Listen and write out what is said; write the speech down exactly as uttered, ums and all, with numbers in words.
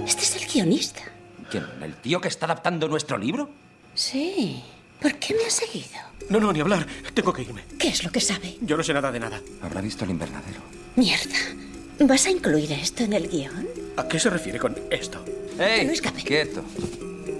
Este es el guionista. ¿Quién? ¿El tío que está adaptando nuestro libro? Sí. ¿Por qué me ha seguido? No, no, ni hablar. Tengo que irme. ¿Qué es lo que sabe? Yo no sé nada de nada. Habrá visto el invernadero. Mierda. ¿Vas a incluir esto en el guión? ¿A qué se refiere con esto? ¡Ey! Que no escape. ¡Quieto!